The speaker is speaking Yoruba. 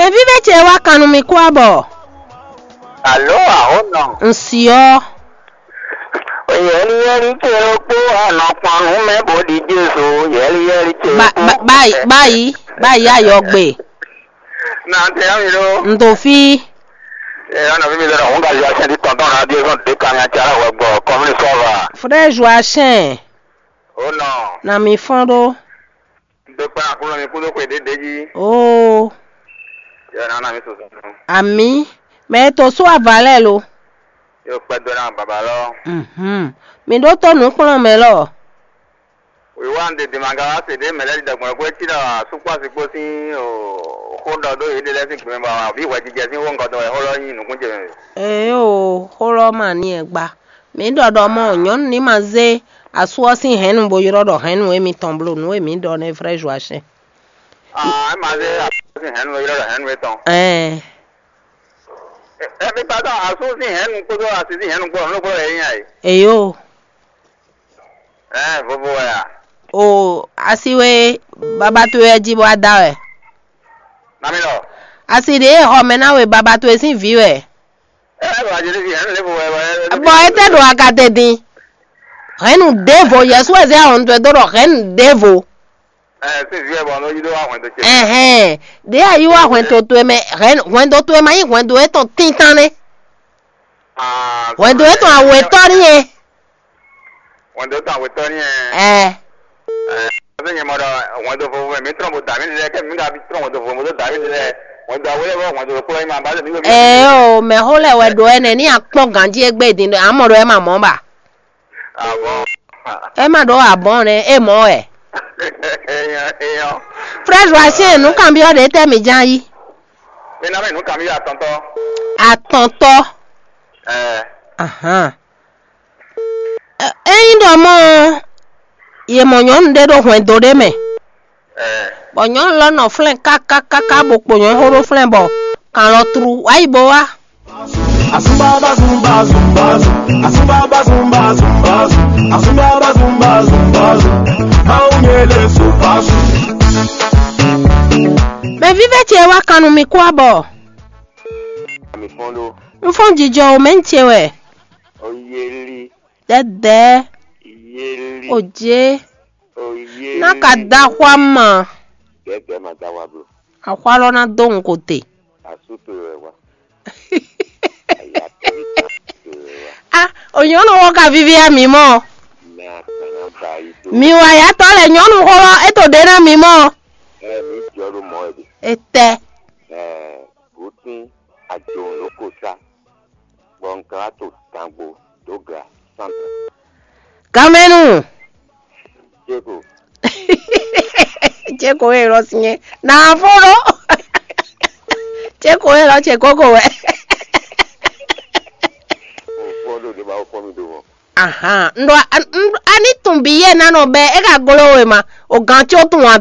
Me vive chewa kanu mi kwabo. Allo ahono. Nsio. Yeli chero po ana panu me body jesu yeli chero. Bye ayogbe. Na te amiro. Ndofi. Ana bibi da honga ya senti tonton na die son de kanya chara we go comme le sova. Frère Joachim. Oh non. Na mi fondo. De pa akulo mi kudo kwe deji. Oh. Ya na mi so. Ami. Me to so avale lo. Yo pe do na baba lo. Mi do to nu pon me lo. We want the manga se de mele da gbo kwe ti da supa si po si o hodo do ide le si pe ba bi wa jije si won ko do e holo yin nu kunje. Holo ma ni egba. Mi do mo nyon ni maze asuo si henu bo yoro do henu e mi tomblo nu e mi do ne Frère Joachim. Maze asuo si henu yoro do henu e ton. Mi pardon asuo si henu ko do asisi henu ko no ko e yan ai. Eyo. Bobo ya. Asiwe baba to ejibo adawe. Namilo. Aside ho menawe baba to esin viwe. Wa je si henu le bo we. Bo ete do akate din. Renu devo yesu eze ahun to do ren devo. Si viwe bo no yido ahun to che. De ayu ahun to me ren wen do to mai wen do eton tintane. Wen do eton awe tori e. Wen do ta we tori Abenye mara wen do fo mi trombo da mi le ke mi ga bi trombo do fo mo do da mi le wen do awe bo wen do ko ma ba mi go. Me hole we do ene ni apon ganji egbe din amoro e ma mo ba. Abon. E ma do abon re e mo e. Eyan. Frère Joachim nu kan bi o de te mi jan yi. Mi na me nu kan mi atonto. Atonto. Eyin do mo ye mo nyon de do hwen do de me. Bo nyon lo no flen ka bo po nyon horo flen bo kan lo tru wa ibo wa. Asumba zumba zumba asumba zumba zumba asumba zumba zumba maungele supasu. Me vive chewa kanu mi kwabo. Mi fondo. Mfon jijo o menchewe. Oyeli. Dede. Yeli. Oje. Oyeli. Na ka da kwa ma. Gege ma da wa bro. Akwa lo na don kote. Asuto wa. Onyono wo ka vivi ami mo. Mi wa ya to le nyonu holo eto de na mi mo. Mi joro mo e. Ete. Utin ajo lokosa. Bonka to tango dogra santa. Kamenu. Jeko. Jeko e ro sinye. Na foro. Jeko e ro che koko we. Ndo ani tumbiye na no be e ga golo we ma o gan ti o tun wa